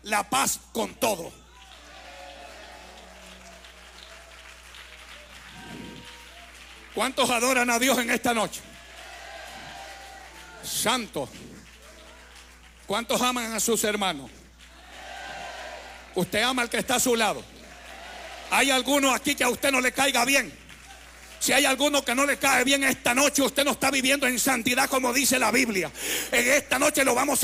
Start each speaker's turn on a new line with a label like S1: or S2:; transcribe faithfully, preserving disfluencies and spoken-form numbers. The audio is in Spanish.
S1: la paz con todo. ¿Cuántos adoran a Dios en esta noche? Santo. ¿Cuántos aman a sus hermanos? ¿Usted ama al que está a su lado? ¿Hay alguno aquí que a usted no le caiga bien? Si hay alguno que no le cae bien esta noche, usted no está viviendo en santidad como dice la Biblia. En esta noche lo vamos a